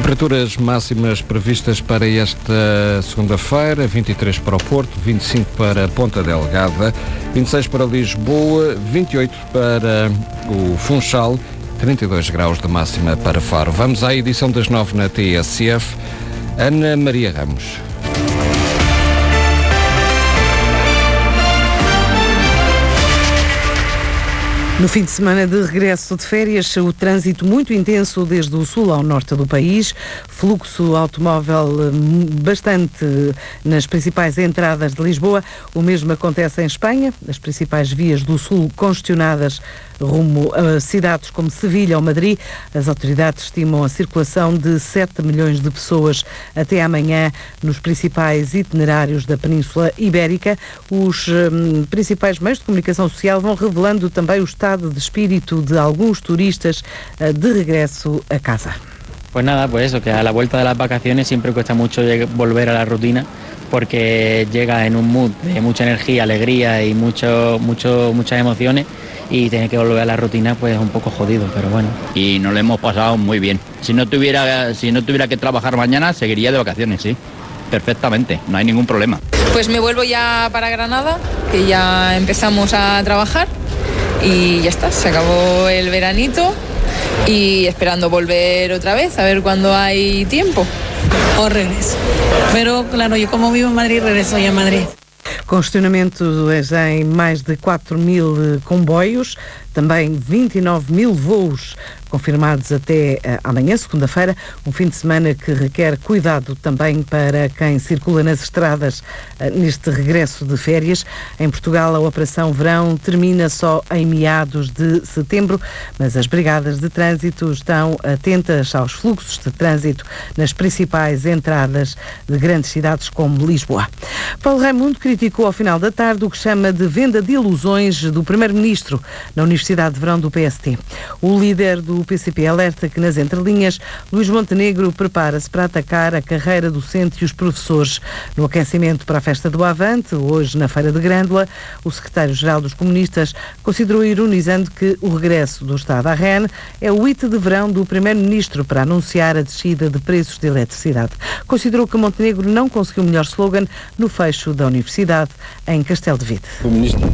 Temperaturas máximas previstas para esta segunda-feira: 23 para o Porto, 25 para Ponta Delgada, 26 para Lisboa, 28 para o Funchal, 32 graus de máxima para Faro. Vamos à edição das 9 na TSF. Ana Maria Ramos. No fim de semana de regresso de férias, o trânsito muito intenso desde o sul ao norte do país, fluxo automóvel bastante nas principais entradas de Lisboa. O mesmo acontece em Espanha, as principais vias do sul congestionadas rumo a cidades como Sevilha ou Madrid. As autoridades estimam a circulação de 7 milhões de pessoas até amanhã nos principais itinerários da Península Ibérica. Os principais meios de comunicação social vão revelando também o estado de espírito de alguns turistas de regresso a casa. Pues nada, pues eso, que a la vuelta de las vacaciones siempre cuesta mucho volver a la rutina, porque llega en un mood de mucha energía, alegría y muchas emociones, y tener que volver a la rutina pues es un poco jodido, pero bueno. Y nos lo hemos pasado muy bien. Si no tuviera que trabajar mañana, seguiría de vacaciones, sí, perfectamente, no hay ningún problema. Pues me vuelvo ya para Granada, que ya empezamos a trabajar y ya está, se acabó el veranito y esperando volver otra vez, a ver cuándo hay tiempo. O regreso. Pero claro, yo como vivo en Madrid, regreso ya a Madrid. Congestionamento em mais de 4.000 comboios, também 29.000 voos confirmados até amanhã, segunda-feira, um fim de semana que requer cuidado também para quem circula nas estradas neste regresso de férias. Em Portugal, a Operação Verão termina só em meados de setembro, mas as brigadas de trânsito estão atentas aos fluxos de trânsito nas principais entradas de grandes cidades como Lisboa. Paulo Raimundo criticou ao final da tarde o que chama de venda de ilusões do Primeiro-Ministro na Universidade de Verão do PST. O líder do PCP alerta que, nas entrelinhas, Luís Montenegro prepara-se para atacar a carreira docente e os professores. No aquecimento para a festa do Avante, hoje na Feira de Grândola, o secretário-geral dos comunistas considerou ironizando que o regresso do Estado à REN é o hito de verão do Primeiro-Ministro para anunciar a descida de preços de eletricidade. Considerou que Montenegro não conseguiu melhor slogan no fecho da Universidade em Castelo de Vide. O Ministro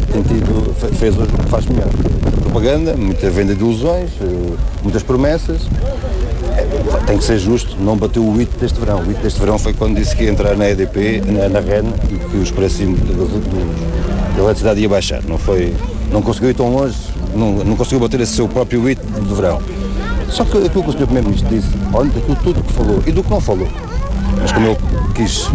faz melhor. Propaganda, muita venda de ilusões, muitas promessas. Tem que ser justo, não bateu o hito deste verão. O hito deste verão foi quando disse que ia entrar na EDP, na REN, e que os preços da eletricidade ia baixar. Não conseguiu ir tão longe, não conseguiu bater esse seu próprio hito de verão. Só que aquilo que o Sr. Primeiro-Ministro disse, olha, daquilo tudo que falou e do que não falou, mas como ele quis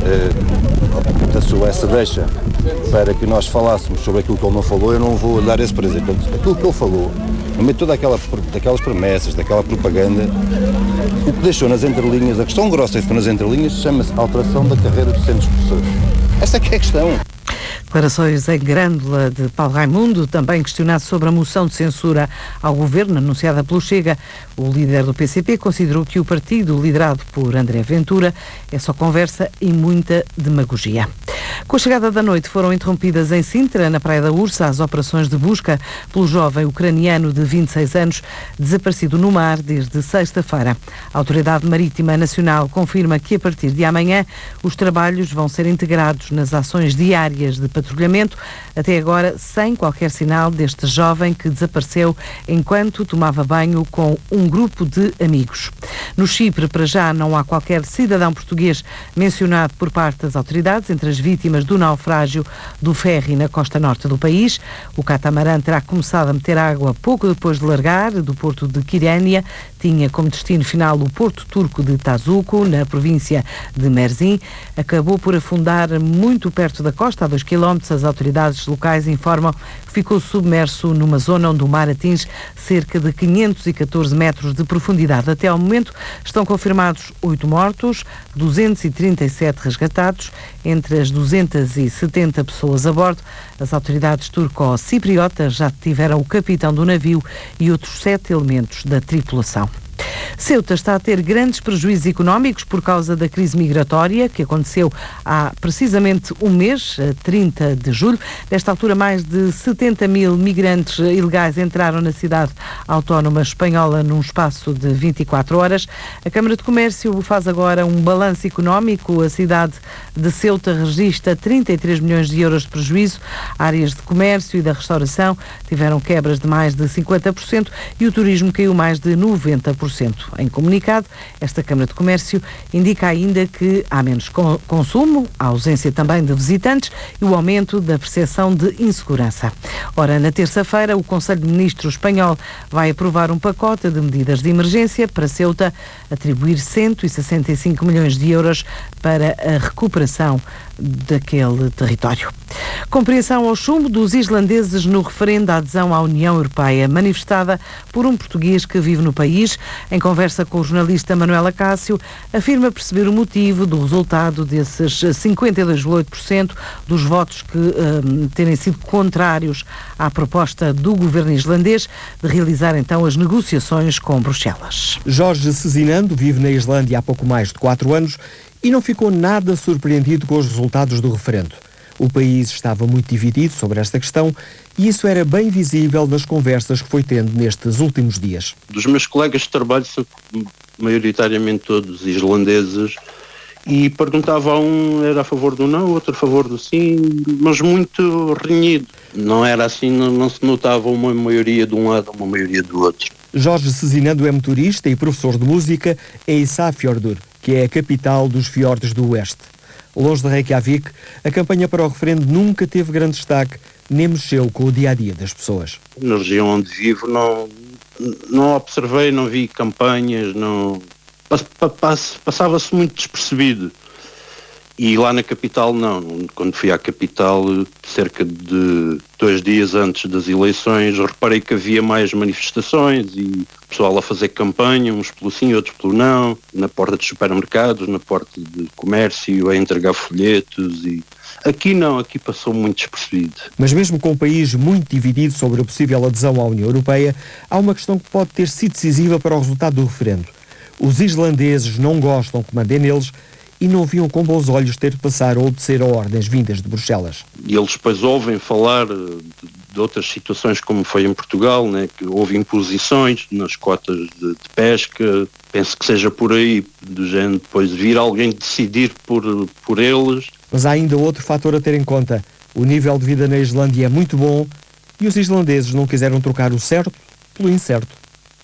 essa deixa para que nós falássemos sobre aquilo que ele não falou, eu não vou dar esse prazer. Aquilo que ele falou, no meio de toda daquelas promessas, daquela propaganda, o que deixou nas entrelinhas, a questão grossa que ficou nas entrelinhas, chama-se alteração da carreira docente dos professores. Essa é que é a questão. Declarações em Grândola de Paulo Raimundo, também questionado sobre a moção de censura ao governo anunciada pelo Chega. O líder do PCP considerou que o partido, liderado por André Ventura, é só conversa e muita demagogia. Com a chegada da noite foram interrompidas em Sintra, na Praia da Ursa, as operações de busca pelo jovem ucraniano de 26 anos, desaparecido no mar desde sexta-feira. A Autoridade Marítima Nacional confirma que a partir de amanhã os trabalhos vão ser integrados nas ações diárias de patrulhamento, até agora sem qualquer sinal deste jovem que desapareceu enquanto tomava banho com um grupo de amigos. No Chipre, para já, não há qualquer cidadão português mencionado por parte das autoridades entre as vítimas do naufrágio do ferry na costa norte do país. O catamarã terá começado a meter água pouco depois de largar do porto de Quirânia. Tinha como destino final o porto turco de Tazuco, na província de Mersin. Acabou por afundar muito perto da costa, a 2 km. As autoridades locais informam que ficou submerso numa zona onde o mar atinge cerca de 514 metros de profundidade. Até ao momento estão confirmados 8 mortos, 237 resgatados, entre as 270 pessoas a bordo. As autoridades turco-cipriotas já detiveram o capitão do navio e outros 7 elementos da tripulação. Ceuta está a ter grandes prejuízos económicos por causa da crise migratória que aconteceu há precisamente um mês, 30 de julho. Nesta altura, mais de 70 mil migrantes ilegais entraram na cidade autónoma espanhola num espaço de 24 horas. A Câmara de Comércio faz agora um balanço económico. A cidade de Ceuta registra 33 milhões de euros de prejuízo. Áreas de comércio e da restauração tiveram quebras de mais de 50% e o turismo caiu mais de 90%. Em comunicado, esta Câmara de Comércio indica ainda que há menos consumo, a ausência também de visitantes e o aumento da percepção de insegurança. Ora, na terça-feira, o Conselho de Ministros espanhol vai aprovar um pacote de medidas de emergência para Ceuta, atribuir 165 milhões de euros para a recuperação daquele território. Compreensão ao chumbo dos islandeses no referendo à adesão à União Europeia, manifestada por um português que vive no país. Em conversa com o jornalista Manuela Cássio, afirma perceber o motivo do resultado desses 52,8% dos votos que terem sido contrários à proposta do governo islandês de realizar então as negociações com Bruxelas. Jorge Cezinando vive na Islândia há pouco mais de 4 anos e não ficou nada surpreendido com os resultados do referendo. O país estava muito dividido sobre esta questão e isso era bem visível nas conversas que foi tendo nestes últimos dias. Dos meus colegas de trabalho são maioritariamente todos islandeses e perguntava a um era a favor do não, outro a favor do sim, mas muito renhido. Não era assim, não se notava uma maioria de um lado, uma maioria do outro. Jorge Cezinando é motorista e professor de música em Ísafjörður, que é a capital dos fiordes do Oeste. Longe de Reykjavik, a campanha para o referendo nunca teve grande destaque, nem mexeu com o dia-a-dia das pessoas. Na região onde vivo não observei, não vi campanhas, passava-se muito despercebido. E lá na capital não. Quando fui à capital, cerca de 2 dias antes das eleições, reparei que havia mais manifestações e pessoal a fazer campanha, uns pelo sim, outros pelo não, na porta dos supermercados, na porta de comércio, a entregar folhetos e... Aqui não, aqui passou muito despercebido. Mas mesmo com o país muito dividido sobre a possível adesão à União Europeia, há uma questão que pode ter sido decisiva para o resultado do referendo. Os islandeses não gostam que mandem neles e não viam com bons olhos ter de passar a obedecer a ordens vindas de Bruxelas. E eles depois ouvem falar de outras situações como foi em Portugal, né, que houve imposições nas cotas de pesca, penso que seja por aí, do género, depois vir alguém decidir por eles. Mas há ainda outro fator a ter em conta. O nível de vida na Islândia é muito bom e os islandeses não quiseram trocar o certo pelo incerto.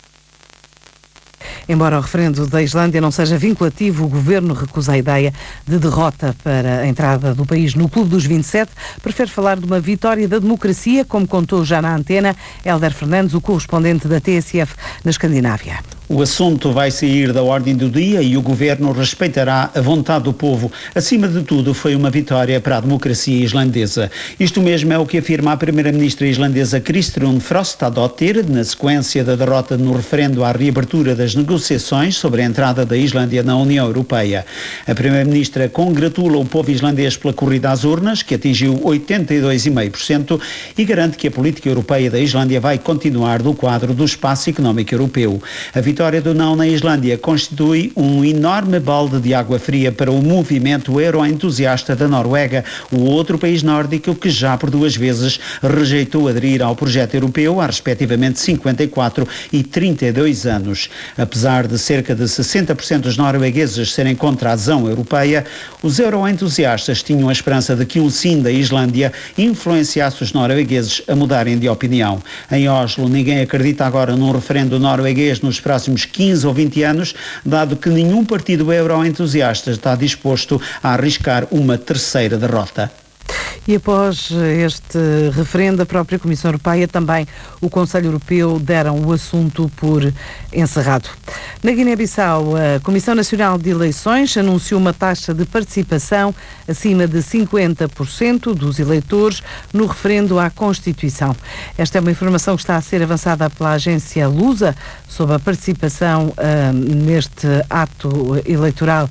Embora o referendo da Islândia não seja vinculativo, o governo recusa a ideia de derrota para a entrada do país no Clube dos 27. Prefere falar de uma vitória da democracia, como contou já na antena Hélder Fernandes, o correspondente da TSF na Escandinávia. O assunto vai sair da ordem do dia e o governo respeitará a vontade do povo. Acima de tudo, foi uma vitória para a democracia islandesa. Isto mesmo é o que afirma a primeira-ministra islandesa Kristrún Frostadóttir, na sequência da derrota no referendo à reabertura das negociações sobre a entrada da Islândia na União Europeia. A primeira-ministra congratula o povo islandês pela corrida às urnas, que atingiu 82,5%, e garante que a política europeia da Islândia vai continuar no quadro do espaço económico europeu. A vitória do não na Islândia constitui um enorme balde de água fria para o movimento euroentusiasta da Noruega, o outro país nórdico que já por 2 vezes rejeitou aderir ao projeto europeu há respectivamente 54 e 32 anos. Apesar de cerca de 60% dos noruegueses serem contra a adesão europeia, os euroentusiastas tinham a esperança de que um sim da Islândia influenciasse os noruegueses a mudarem de opinião. Em Oslo, ninguém acredita agora num referendo norueguês nos próximos 15 ou 20 anos, dado que nenhum partido euroentusiasta está disposto a arriscar uma terceira derrota. E após este referendo, a própria Comissão Europeia, também o Conselho Europeu, deram o assunto por encerrado. Na Guiné-Bissau, a Comissão Nacional de Eleições anunciou uma taxa de participação acima de 50% dos eleitores no referendo à Constituição. Esta é uma informação que está a ser avançada pela agência Lusa sobre a participação neste ato eleitoral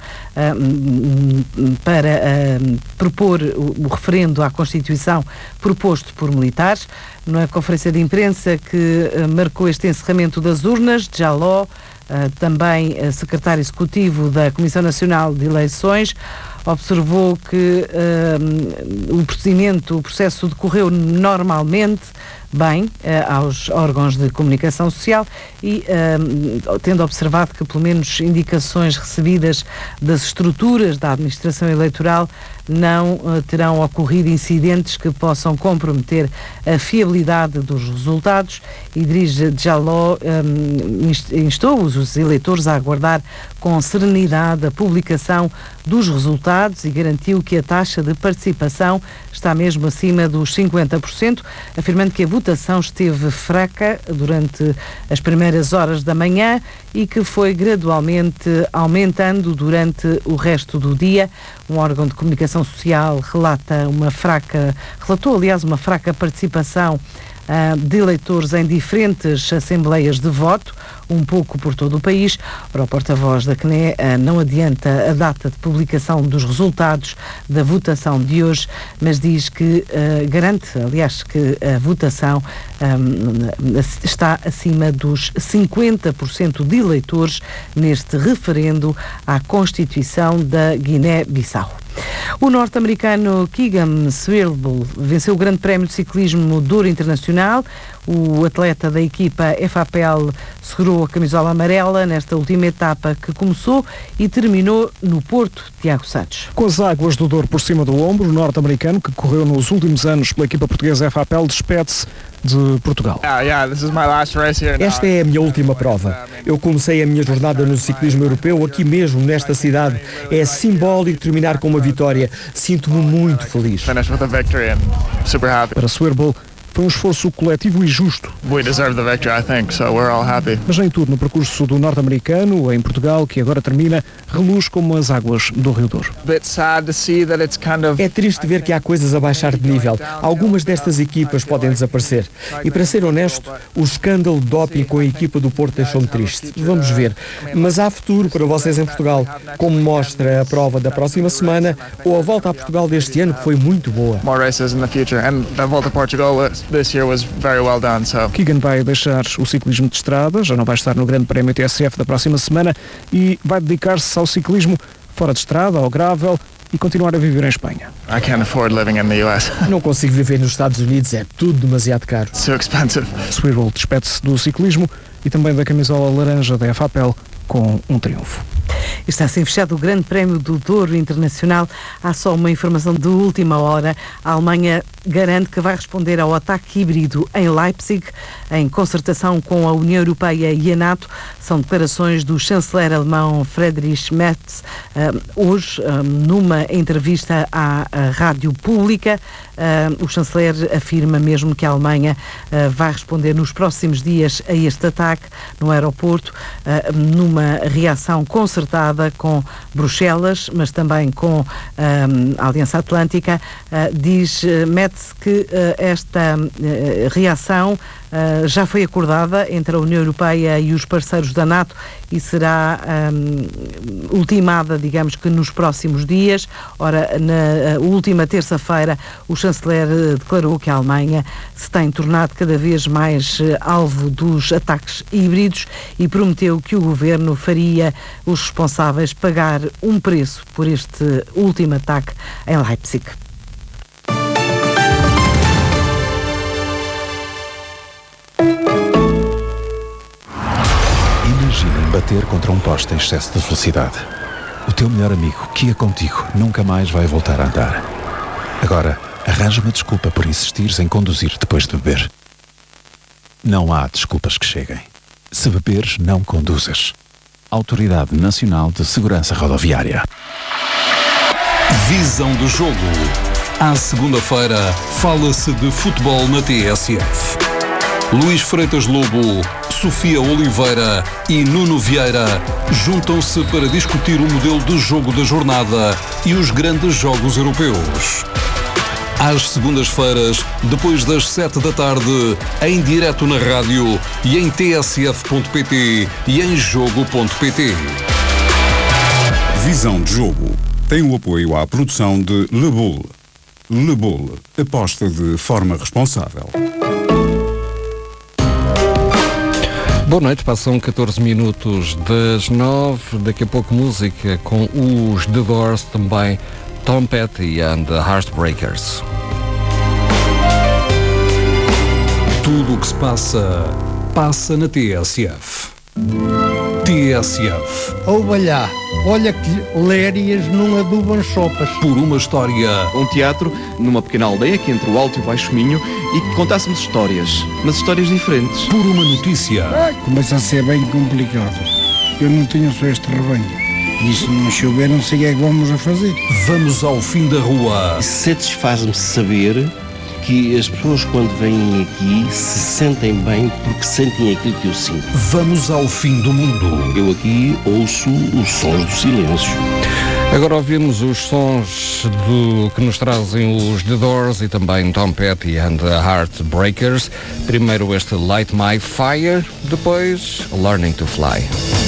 para propor o referendo à Constituição proposto por militares. Na conferência de imprensa que marcou este encerramento das urnas, Jaló, também secretário executivo da Comissão Nacional de Eleições, observou que o processo decorreu normalmente bem aos órgãos de comunicação social e tendo observado que pelo menos indicações recebidas das estruturas da administração eleitoral não terão ocorrido incidentes que possam comprometer a fiabilidade dos resultados. Idriss Jalloh instou os eleitores a aguardar com serenidade a publicação dos resultados e garantiu que a taxa de participação está mesmo acima dos 50%, afirmando que a votação esteve fraca durante as primeiras horas da manhã e que foi gradualmente aumentando durante o resto do dia. Um órgão de comunicação social relatou, aliás, uma fraca participação de eleitores em diferentes assembleias de voto, um pouco por todo o país. Ora, o porta-voz da CNE não adianta a data de publicação dos resultados da votação de hoje, mas diz que garante, aliás, que a votação está acima dos 50% de eleitores neste referendo à Constituição da Guiné-Bissau. O norte-americano Keegan Swirbul venceu o Grande Prémio de Ciclismo Douro Internacional. O atleta da equipa FAPL segurou a camisola amarela nesta última etapa que começou e terminou no Porto. Tiago Santos. Com as águas do Douro por cima do ombro, o norte-americano, que correu nos últimos anos pela equipa portuguesa FAPL, despede-se de Portugal. Esta é a minha última prova. Eu comecei a minha jornada no ciclismo europeu aqui mesmo, nesta cidade. É simbólico terminar com uma vitória. Sinto-me muito feliz. Para Swirbul, foi um esforço coletivo e justo. Mas nem tudo no percurso do norte-americano, em Portugal, que agora termina, reluz como as águas do Rio Douro. É triste ver que há coisas a baixar de nível. Algumas destas equipas podem desaparecer. E para ser honesto, o escândalo de doping com a equipa do Porto deixou-me triste. Vamos ver. Mas há futuro para vocês em Portugal, como mostra a prova da próxima semana ou a volta a Portugal deste ano, que foi muito boa. Keegan vai deixar o ciclismo de estrada, já não vai estar no Grande Prémio TSF da próxima semana e vai dedicar-se ao ciclismo fora de estrada, ao gravel e continuar a viver em Espanha. Não consigo viver nos Estados Unidos, é tudo demasiado caro. Swirbul despede-se do ciclismo e também da camisola laranja da FAPL com um triunfo. Está assim fechado o Grande Prémio do Douro Internacional. Há só uma informação de última hora. A Alemanha garante que vai responder ao ataque híbrido em Leipzig, em concertação com a União Europeia e a NATO. São declarações do chanceler alemão Friedrich Merz, hoje, numa entrevista à rádio pública. O chanceler afirma mesmo que a Alemanha vai responder nos próximos dias a este ataque no aeroporto, numa reação concertada com Bruxelas, mas também com a Aliança Atlântica. Diz Metz que esta reação já foi acordada entre a União Europeia e os parceiros da NATO e será ultimada, digamos que nos próximos dias. Ora, na última terça-feira, o chanceler declarou que a Alemanha se tem tornado cada vez mais alvo dos ataques híbridos e prometeu que o governo faria os responsáveis pagar um preço por este último ataque em Leipzig. Imaginem bater contra um poste em excesso de velocidade. O teu melhor amigo, que ia contigo, nunca mais vai voltar a andar. Agora, arranja uma desculpa por insistires em conduzir depois de beber. Não há desculpas que cheguem. Se beberes, não conduzas. Autoridade Nacional de Segurança Rodoviária. Visão do jogo. À segunda-feira, fala-se de futebol na TSF. Luís Freitas Lobo, Sofia Oliveira e Nuno Vieira juntam-se para discutir o modelo de jogo da jornada e os grandes jogos europeus. Às segundas-feiras, depois das 7 da tarde, em direto na rádio e em tsf.pt e em jogo.pt. Visão de jogo tem o apoio à produção de Le Bull. Le Bull, aposta de forma responsável. Boa noite, passam 14 minutos das 9, daqui a pouco música com os The Doors, também Tom Petty and the Heartbreakers. Tudo o que se passa, passa na TSF. TSF. Ouvalhá, olha que lérias não adubam sopas. Por uma história. Um teatro numa pequena aldeia aqui entre o Alto e o Baixo Minho e que contássemos histórias, mas histórias diferentes. Por uma notícia. Começa a ser bem complicado. Eu não tenho só este rebanho. E se não chover, não sei o que é que vamos a fazer. Vamos ao fim da rua. Satisfaz-me saber que as pessoas quando vêm aqui se sentem bem porque sentem aquilo que eu sinto. Vamos ao fim do mundo. Eu aqui ouço os sons do silêncio. Agora ouvimos os sons que nos trazem os The Doors e também Tom Petty and the Heartbreakers. Primeiro este Light My Fire, depois Learning to Fly.